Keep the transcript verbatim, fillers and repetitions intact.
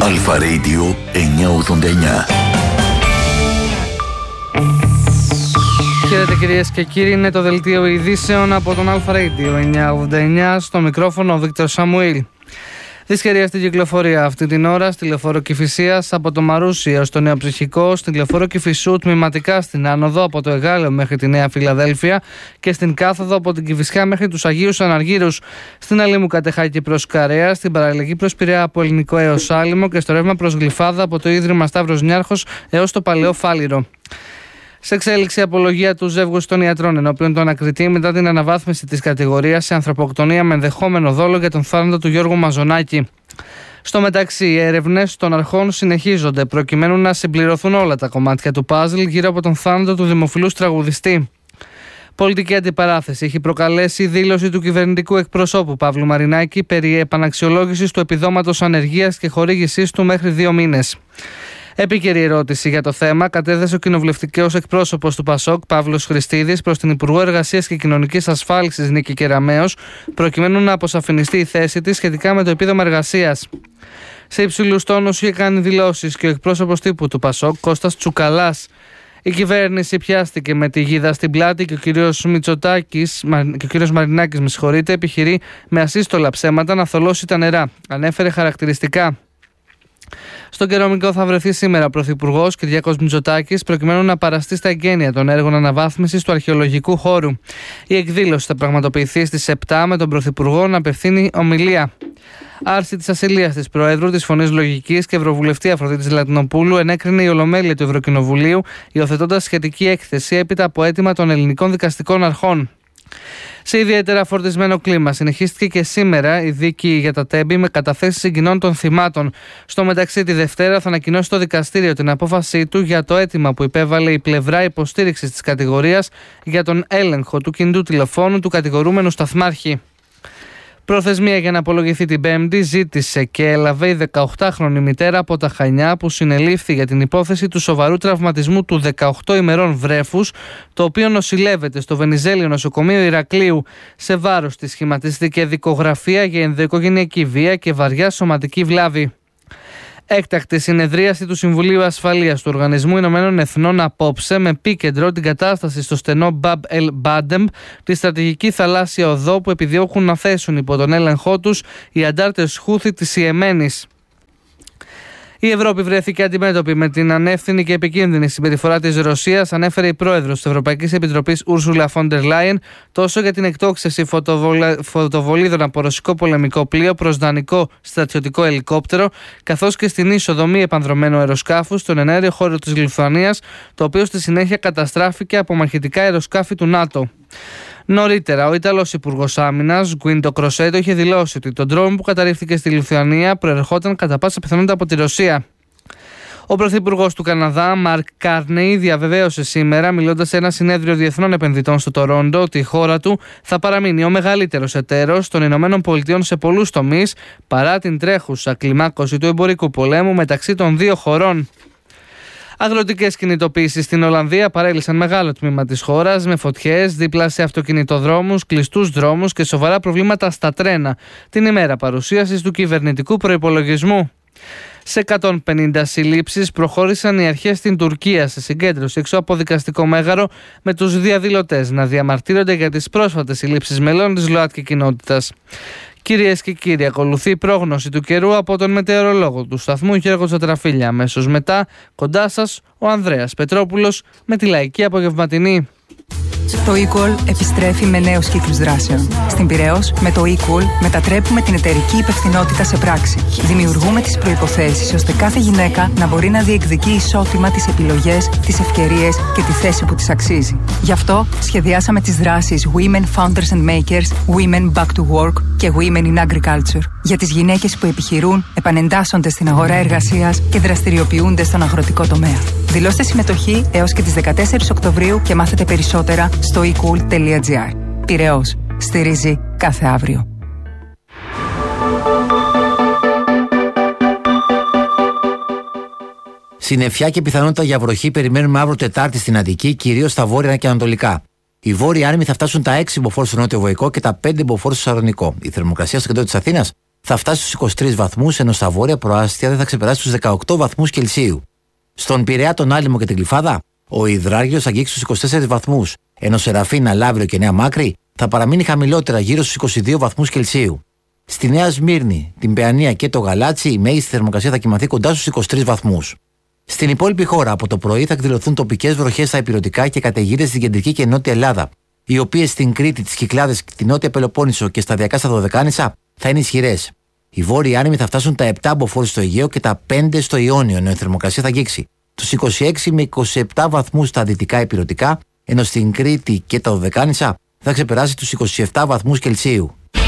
Αλφα Radio εννιακόσια ογδόντα εννιά. Χαίρετε κυρίες και κύριοι, είναι το δελτίο ειδήσεων από τον Αλφα Radio εννιακόσια ογδόντα εννιά, στο μικρόφωνο ο Βίκτορ Σαμουήλ. Δυσκαιρία στην κυκλοφορία αυτή την ώρα στη λεωφόρο Κηφισίας από το Μαρούσι έως το Νέο Ψυχικό, στην λεωφόρο Κηφισού τμηματικά στην άνοδο από το Εγάλεο μέχρι τη Νέα Φιλαδέλφια και στην κάθοδο από την Κηφισιά μέχρι τους Αγίους Αναργύρους, στην Αλήμου Κατεχάκη προς Καρέα, στην παραλληλική προς Πειραιά από Ελληνικό έως Άλυμο και στο ρεύμα προς Γλυφάδα από το Ίδρυμα Σταύρος Νιάρχος έως το Παλαιό Φάληρο. Σε εξέλιξη απολογία του ζεύγους των ιατρών ενώπιον του ανακριτή μετά την αναβάθμιση της κατηγορίας σε ανθρωποκτονία με ενδεχόμενο δόλο για τον θάνατο του Γιώργου Μαζονάκη. Στο μεταξύ, οι έρευνες των αρχών συνεχίζονται προκειμένου να συμπληρωθούν όλα τα κομμάτια του παζλ γύρω από τον θάνατο του δημοφιλούς τραγουδιστή. Πολιτική αντιπαράθεση έχει προκαλέσει η δήλωση του κυβερνητικού εκπροσώπου Παύλου Μαρινάκη περί επαναξιολόγησης του επιδόματος ανεργίας και χορήγησής του μέχρι δύο μήνες. Επίκαιρη ερώτηση για το θέμα κατέθεσε ο κοινοβουλευτικός εκπρόσωπος του ΠΑΣΟΚ, Παύλος Χριστίδης, προς την Υπουργό Εργασίας και Κοινωνικής Ασφάλισης Νίκη Κεραμέως, προκειμένου να αποσαφινιστεί η θέση της σχετικά με το επίδομα εργασίας. Σε υψηλούς τόνους είχε κάνει δηλώσεις και ο εκπρόσωπος τύπου του ΠΑΣΟΚ, Κώστας Τσουκαλάς. Η κυβέρνηση πιάστηκε με τη γίδα στην πλάτη και ο κύριος Μητσοτάκης και ο κύριος Μαρινάκης, με συγχωρείτε, επιχειρεί με ασύστολα ψέματα να θολώσει τα νερά. Ανέφερε χαρακτηριστικά. Στον Καιρομικό θα βρεθεί σήμερα ο Πρωθυπουργός Κυριάκος Μητσοτάκης προκειμένου να παραστεί στα εγγένεια των έργων αναβάθμισης του αρχαιολογικού χώρου. Η εκδήλωση θα πραγματοποιηθεί στις επτά με τον Πρωθυπουργό να απευθύνει ομιλία. Άρση της ασυλίας της Προέδρου της Φωνής Λογικής και Ευρωβουλευτή Αφροδίτης Λατινοπούλου ενέκρινε η Ολομέλεια του Ευρωκοινοβουλίου, υιοθετώντας σχετική έκθεση έπειτα από αίτημα των ελληνικών δικαστικών αρχών. Σε ιδιαίτερα φορτισμένο κλίμα συνεχίστηκε και σήμερα η δίκη για τα Τέμπη με καταθέσεις συγκοινών των θυμάτων. Στο μεταξύ, τη Δευτέρα θα ανακοινώσει το δικαστήριο την απόφασή του για το αίτημα που υπέβαλε η πλευρά υποστήριξης της κατηγορίας για τον έλεγχο του κινητού τηλεφώνου του κατηγορούμενου σταθμάρχη. Προθεσμία για να απολογηθεί την Πέμπτη ζήτησε και έλαβε η δεκαοκτάχρονη μητέρα από τα Χανιά που συνελήφθη για την υπόθεση του σοβαρού τραυματισμού του δεκαοκτώ ημερών βρέφους, το οποίο νοσηλεύεται στο Βενιζέλιο Νοσοκομείο Ηρακλείου. Σε βάρος της σχηματίστηκε δικογραφία για ενδοοικογενειακή βία και βαριά σωματική βλάβη. Έκτακτη συνεδρίαση του Συμβουλίου Ασφαλείας του Οργανισμού Ηνωμένων Εθνών απόψε με επίκεντρο την κατάσταση στο στενό Μπαμπ Ελ Μπάντεμ, τη στρατηγική θαλάσσια οδό που επιδιώκουν να θέσουν υπό τον έλεγχό τους οι αντάρτες Χούθη της Ιεμένης. Η Ευρώπη βρέθηκε αντιμέτωπη με την ανεύθυνη και επικίνδυνη συμπεριφορά της Ρωσίας, ανέφερε η πρόεδρος της Ευρωπαϊκής Επιτροπής Ούρσουλα φον ντερ Λάιεν, τόσο για την εκτόξευση φωτοβολα... φωτοβολίδων από ρωσικό πολεμικό πλοίο προς δανεικό στρατιωτικό ελικόπτερο, καθώς και στην είσοδο μη επανδρομένου αεροσκάφου στον εναέριο χώρο της Λιθουανίας, το οποίο στη συνέχεια καταστράφηκε από μαχητικά αεροσκάφη του ΝΑΤΟ. Νωρίτερα, ο Ιταλός Υπουργός Άμυνας, Γκουίντο Κροσέτο, είχε δηλώσει ότι το ντρόουν που καταρρίφθηκε στη Λιθουανία προερχόταν κατά πάσα πιθανότητα από τη Ρωσία. Ο Πρωθυπουργός του Καναδά, Μαρκ Κάρνεϊ, διαβεβαίωσε σήμερα, μιλώντας σε ένα συνέδριο διεθνών επενδυτών στο Τορόντο, ότι η χώρα του θα παραμείνει ο μεγαλύτερος εταίρος των Ηνωμένων Πολιτειών σε πολλούς τομείς, παρά την τρέχουσα κλιμάκωση του εμπορικού πολέμου μεταξύ των δύο χωρών. Αγροτικές κινητοποίησεις στην Ολλανδία παρέλυσαν μεγάλο τμήμα της χώρας με φωτιές δίπλα σε αυτοκινητοδρόμους, κλειστούς δρόμους και σοβαρά προβλήματα στα τρένα, την ημέρα παρουσίασης του κυβερνητικού προϋπολογισμού. Σε εκατόν πενήντα συλλήψεις προχώρησαν οι αρχές στην Τουρκία σε συγκέντρωση έξω από δικαστικό μέγαρο, με τους διαδηλωτές να διαμαρτύρονται για τις πρόσφατες συλλήψεις μελών της ΛΟΑΤΚΙ κοινότητας. Κυρίες και κύριοι, ακολουθεί η πρόγνωση του καιρού από τον μετεωρολόγο του σταθμού Γιώργο Τσατραφίλια. Αμέσως μετά, κοντά σας, ο Ανδρέας Πετρόπουλος με τη λαϊκή απογευματινή. Το eCall επιστρέφει με νέους κύκλους δράσεων. Στην Πειραιώς, με το eCall μετατρέπουμε την εταιρική υπευθυνότητα σε πράξη. Δημιουργούμε τις προϋποθέσεις ώστε κάθε γυναίκα να μπορεί να διεκδικεί ισότιμα τις επιλογές, τις ευκαιρίες και τη θέση που της αξίζει. Γι' αυτό σχεδιάσαμε τις δράσεις Women Founders and Makers, Women Back to Work και Women in Agriculture. Για τις γυναίκες που επιχειρούν, επανεντάσσονται στην αγορά εργασίας και δραστηριοποιούνται στον αγροτικό τομέα. Δηλώστε συμμετοχή έως και τις δεκατέσσερις Οκτωβρίου και μάθετε περισσότερα στο e cool τελεία gr. Πειραιώς. Στηρίζει κάθε αύριο. Συννεφιά και πιθανότητα για βροχή περιμένουμε αύριο Τετάρτη στην Αττική, κυρίως στα βόρεια και ανατολικά. Οι βόρειοι άνεμοι θα φτάσουν τα έξι μποφόρ στο νότιο Βοϊκό και τα πέντε μποφόρ στο Σαλονικό. Η θερμοκρασία στο κέντρο της Αθήνας θα φτάσει στους είκοσι τρεις βαθμούς, ενώ στα βόρεια προάστια δεν θα ξεπεράσει τους δεκαοκτώ βαθμούς Κελσίου. Στον Πειραιά, τον Άλυμο και την Γλυφάδα, ο υδράργυρος θα αγγίξει στους είκοσι τέσσερις βαθμούς, ενώ σε Ραφίνα, Λαύριο και Νέα Μάκρη θα παραμείνει χαμηλότερα γύρω στους είκοσι δύο βαθμούς Κελσίου. Στη Νέα Σμύρνη, την Παιανία και το Γαλάτσι, η μέγιστη θερμοκρασία θα κοιμαθεί κοντά στους είκοσι τρεις βαθμούς. Στην υπόλοιπη χώρα, από το πρωί θα εκδηλωθούν τοπικές βροχές στα ηπειρωτικά και καταιγίδες στην κεντρική και νότια Ελλάδα, οι οποίες στην Κρήτη, τις Κυκλάδες, τη Νότια Πελοπόννησο και σταδιακά στα Δωδεκάνησα θα είναι ισχυρές. Οι βόρειοι άνεμοι θα φτάσουν τα επτά μποφόρ στο Αιγαίο και τα πέντε στο Ιόνιο, ενώ η θερμοκρασία θα αγγίξει τους είκοσι έξι με είκοσι επτά βαθμούς στα δυτικά ηπειρωτικά, ενώ στην Κρήτη και τα Δωδεκάνησα θα ξεπεράσει τους είκοσι επτά βαθμούς Κελσίου.